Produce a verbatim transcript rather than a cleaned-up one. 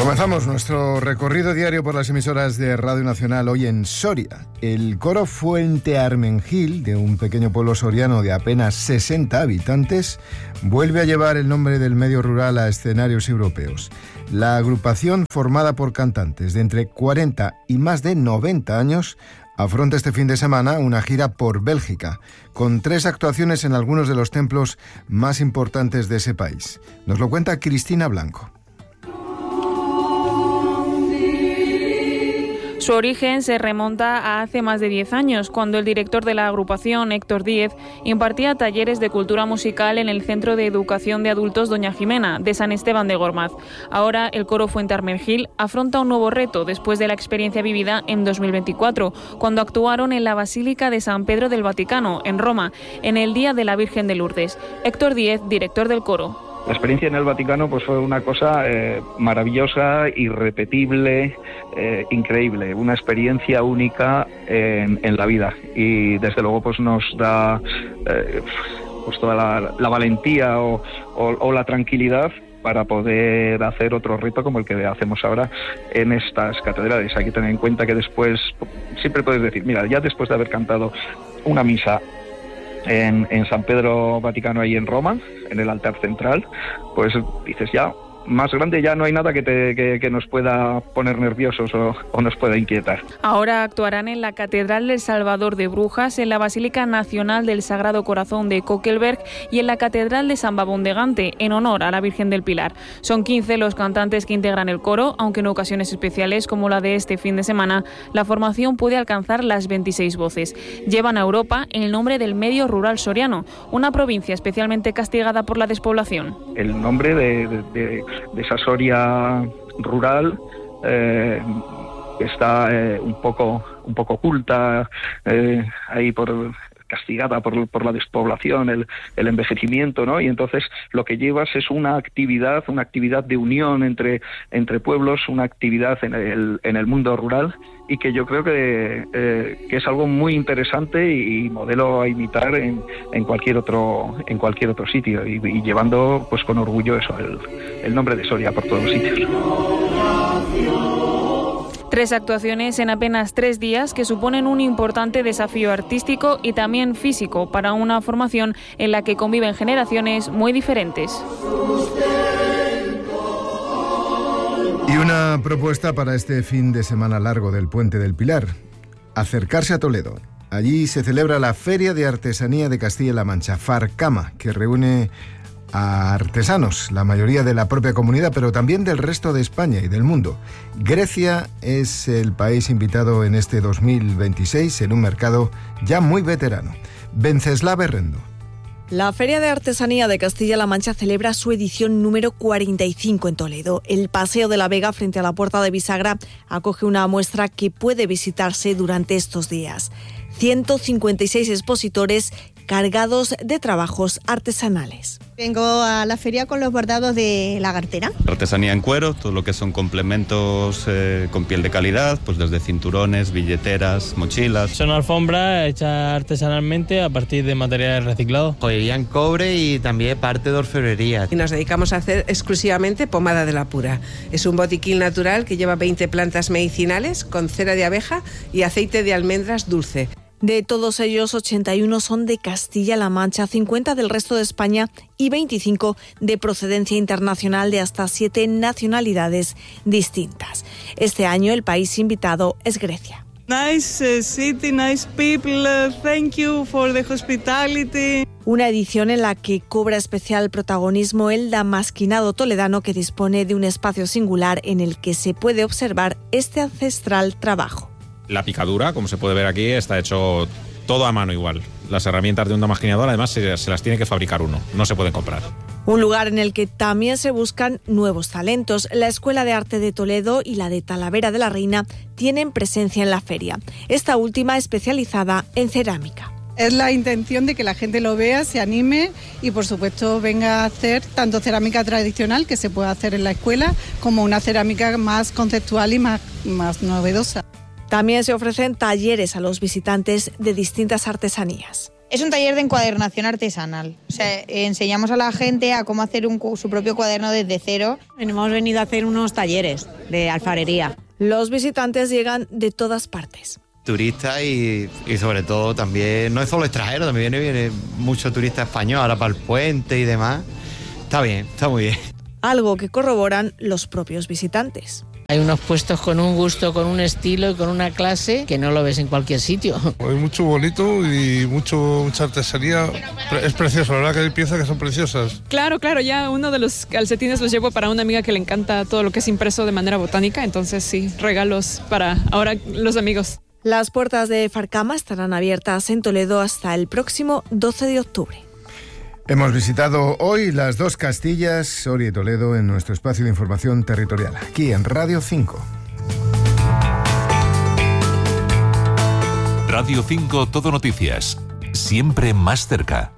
Comenzamos nuestro recorrido diario por las emisoras de Radio Nacional hoy en Soria. El coro Fuente Armengil, de un pequeño pueblo soriano de apenas sesenta habitantes, vuelve a llevar el nombre del medio rural a escenarios europeos. La agrupación, formada por cantantes de entre cuarenta y más de noventa años, afronta este fin de semana una gira por Bélgica, con tres actuaciones en algunos de los templos más importantes de ese país. Nos lo cuenta Cristina Blanco. Su origen se remonta a hace más de diez años, cuando el director de la agrupación, Héctor Díez, impartía talleres de cultura musical en el Centro de Educación de Adultos Doña Jimena, de San Esteban de Gormaz. Ahora, el coro Fuente Armengil afronta un nuevo reto después de la experiencia vivida en dos mil veinticuatro, cuando actuaron en la Basílica de San Pedro del Vaticano, en Roma, en el Día de la Virgen de Lourdes. Héctor Díez, director del coro. La experiencia en el Vaticano pues fue una cosa eh, maravillosa, irrepetible, eh, increíble, una experiencia única en, en la vida, y desde luego pues nos da eh, pues toda la, la valentía o, o, o la tranquilidad para poder hacer otro rito como el que hacemos ahora en estas catedrales. Hay que tener en cuenta que después, siempre puedes decir, mira, ya después de haber cantado una misa En, en San Pedro Vaticano, ahí en Roma, en el altar central, pues dices, ya, más grande ya no hay nada que, te, que, que nos pueda poner nerviosos o, o nos pueda inquietar. Ahora actuarán en la Catedral del Salvador de Brujas, en la Basílica Nacional del Sagrado Corazón de Kokelberg y en la Catedral de San Babón de Gante, en honor a la Virgen del Pilar. Son quince los cantantes que integran el coro, aunque en ocasiones especiales como la de este fin de semana, la formación puede alcanzar las veintiséis voces. Llevan a Europa el nombre del medio rural soriano, una provincia especialmente castigada por la despoblación. El nombre de... de, de... de esa Soria rural eh, está eh, un poco un poco oculta, eh, ahí por castigada por, por la despoblación, el, el envejecimiento, ¿no? Y entonces lo que llevas es una actividad, una actividad de unión entre, entre pueblos, una actividad en el, en el mundo rural, y que yo creo que, eh, que es algo muy interesante y modelo a imitar en, en cualquier otro en cualquier otro sitio, y, y llevando pues con orgullo eso, el, el nombre de Soria por todos los sitios. Tres actuaciones en apenas tres días que suponen un importante desafío artístico y también físico para una formación en la que conviven generaciones muy diferentes. Y una propuesta para este fin de semana largo del Puente del Pilar: acercarse a Toledo. Allí se celebra la Feria de Artesanía de Castilla-La Mancha, Farcama, que reúne a artesanos, la mayoría de la propia comunidad, pero también del resto de España y del mundo. Grecia es el país invitado en este dos mil veintiséis, en un mercado ya muy veterano. Venceslava Herrendo. La Feria de Artesanía de Castilla-La Mancha celebra su edición número cuarenta y cinco en Toledo. El Paseo de la Vega, frente a la Puerta de Bisagra, acoge una muestra que puede visitarse durante estos días. ciento cincuenta y seis expositores cargados de trabajos artesanales. Vengo a la feria con los bordados de lagartera. Artesanía en cuero, todo lo que son complementos eh, con piel de calidad, pues desde cinturones, billeteras, mochilas. Son alfombras hechas artesanalmente a partir de materiales reciclados. Joyería en cobre y también parte de orfebrería. Y nos dedicamos a hacer exclusivamente pomada de la pura. Es un botiquín natural que lleva veinte plantas medicinales con cera de abeja y aceite de almendras dulce. De todos ellos, ochenta y uno son de Castilla-La Mancha, cincuenta del resto de España y veinticinco de procedencia internacional de hasta siete nacionalidades distintas. Este año el país invitado es Grecia. Nice city, nice people, thank you for the hospitality. Una edición en la que cobra especial protagonismo el damasquinado toledano, que dispone de un espacio singular en el que se puede observar este ancestral trabajo. La picadura, como se puede ver aquí, está hecho todo a mano igual. Las herramientas de un damasquinador, además, se, se las tiene que fabricar uno, no se pueden comprar. Un lugar en el que también se buscan nuevos talentos. La Escuela de Arte de Toledo y la de Talavera de la Reina tienen presencia en la feria, esta última especializada en cerámica. Es la intención de que la gente lo vea, se anime y por supuesto venga a hacer tanto cerámica tradicional, que se puede hacer en la escuela, como una cerámica más conceptual y más, más novedosa. También se ofrecen talleres a los visitantes de distintas artesanías. Es un taller de encuadernación artesanal. O sea, enseñamos a la gente a cómo hacer un, su propio cuaderno desde cero. Hemos venido a hacer unos talleres de alfarería. Los visitantes llegan de todas partes. Turistas y, y sobre todo también, no es solo extranjero, también viene, viene mucho turista español, ahora para el puente y demás. Está bien, está muy bien. Algo que corroboran los propios visitantes. Hay unos puestos con un gusto, con un estilo y con una clase que no lo ves en cualquier sitio. Hay mucho bonito y mucho, mucha artesanía. Es precioso, la verdad que hay piezas que son preciosas. Claro, claro, ya uno de los calcetines los llevo para una amiga que le encanta todo lo que es impreso de manera botánica, entonces sí, regalos para ahora los amigos. Las puertas de Farcama estarán abiertas en Toledo hasta el próximo doce de octubre. Hemos visitado hoy las dos Castillas, Soria y Toledo, en nuestro espacio de información territorial, aquí en Radio cinco. Radio cinco Todo Noticias, siempre más cerca.